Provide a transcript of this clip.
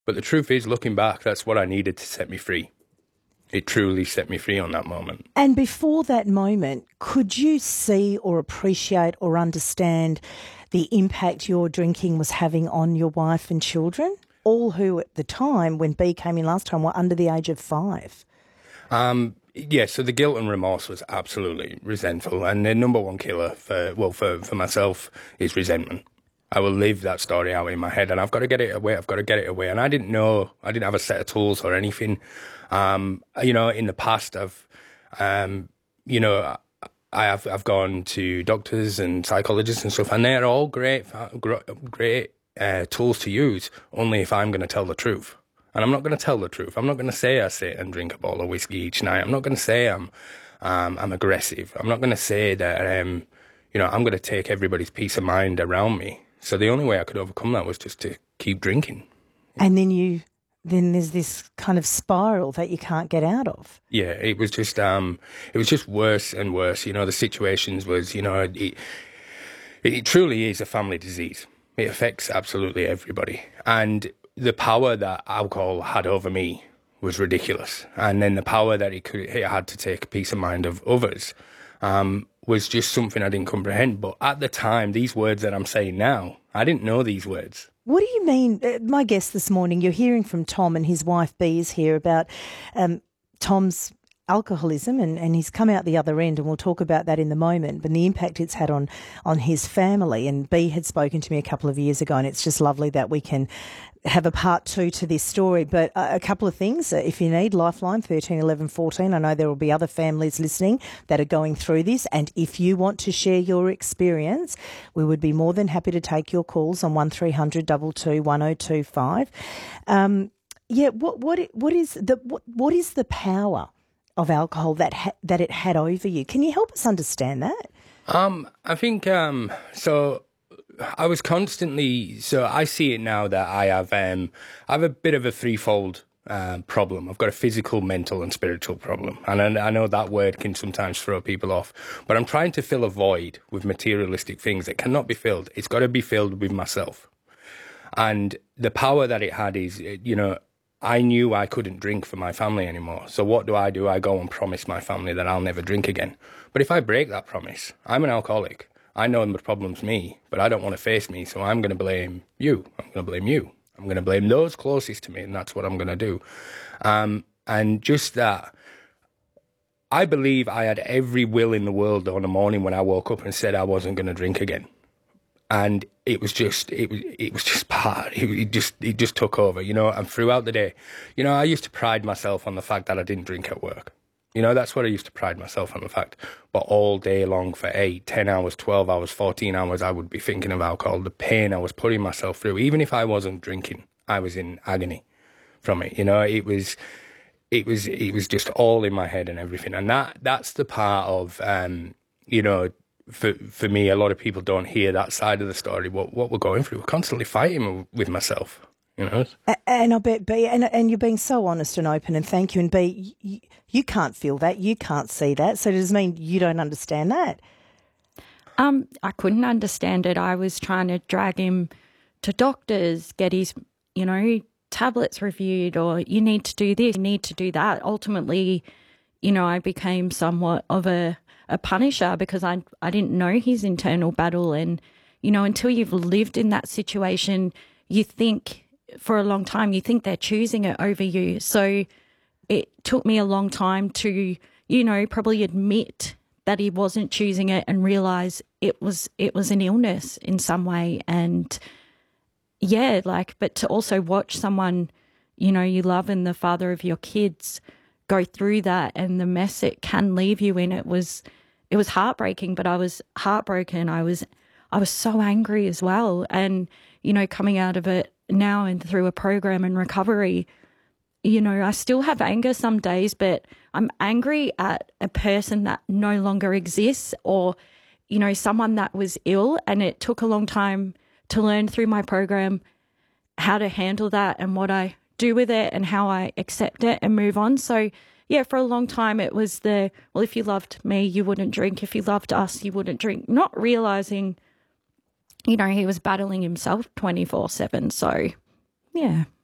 But the truth is, looking back, that's what I needed to set me free. It truly set me free on that moment. And before that moment, could you see or appreciate or understand the impact your drinking was having on your wife and children? All who at the time, when B came in last time, were under the age of 5. Yeah, so the guilt and remorse was absolutely resentful. And the number one killer for myself is resentment. I will live that story out in my head, and I've got to get it away. And I didn't have a set of tools or anything. In the past, I've gone to doctors and psychologists and stuff, and they're all great tools to use, only if I'm going to tell the truth. And I'm not going to tell the truth. I'm not going to say I sit and drink a bottle of whiskey each night. I'm not going to say I'm aggressive. I'm not going to say that, I'm going to take everybody's peace of mind around me. So the only way I could overcome that was just to keep drinking. And then there's this kind of spiral that you can't get out of. Yeah, it was just worse and worse. The situations was, it truly is a family disease. It affects absolutely everybody. And the power that alcohol had over me was ridiculous. And then the power that it had to take peace of mind of others was just something I didn't comprehend. But at the time, these words that I'm saying now, I didn't know these words. What do you mean? My guest this morning, you're hearing from Tom, and his wife B is here about Tom's alcoholism, and he's come out the other end, and we'll talk about that in a moment, but the impact it's had on his family. And B had spoken to me a couple of years ago, and it's just lovely that we can have a part 2 to this story. But a couple of things, if you need, Lifeline 13 11 14. I know there will be other families listening that are going through this, and if you want to share your experience, we would be more than happy to take your calls on 1300 22 1025. What is the power of alcohol that it had over you? Can you help us understand that? I think so. I was constantly, so I see it now that I have a bit of a threefold problem. I've got a physical, mental and spiritual problem. And I know that word can sometimes throw people off, but I'm trying to fill a void with materialistic things that cannot be filled. It's got to be filled with myself. And the power that it had is, I knew I couldn't drink for my family anymore. So what do? I go and promise my family that I'll never drink again. But if I break that promise, I'm an alcoholic. I know the problem's me, but I don't want to face me, so I'm going to blame you. I'm going to blame you. I'm going to blame those closest to me, and that's what I'm going to do. And just that, I believe I had every will in the world on the morning when I woke up and said I wasn't going to drink again. And it was just part. It just took over, and throughout the day, I used to pride myself on the fact that I didn't drink at work. That's what I used to pride myself on, the fact. But all day long for 8, 10 hours, 12 hours, 14 hours, I would be thinking of alcohol, the pain I was putting myself through. Even if I wasn't drinking, I was in agony from it. It was just all in my head and everything. And that's the part of, for me, a lot of people don't hear that side of the story, what we're going through. We're constantly fighting with myself. And I bet B, and you're being so honest and open, and thank you. And B, you can't feel that, you can't see that, so does it mean you don't understand that? I couldn't understand it. I was trying to drag him to doctors, get his, tablets reviewed, or you need to do this, you need to do that. Ultimately, I became somewhat of a punisher because I didn't know his internal battle, and until you've lived in that situation, you think. For a long time, you think they're choosing it over you. So it took me a long time to, probably admit that he wasn't choosing it and realize it was an illness in some way. And but to also watch someone, you love and the father of your kids go through that and the mess it can leave you in, it was heartbreaking, but I was heartbroken. I was so angry as well. And, coming out of it now and through a program in recovery, I still have anger some days, but I'm angry at a person that no longer exists, or, someone that was ill. And it took a long time to learn through my program how to handle that and what I do with it and how I accept it and move on. So yeah, for a long time it was if you loved me, you wouldn't drink. If you loved us, you wouldn't drink. Not realizing, he was battling himself 24/7. So, yeah.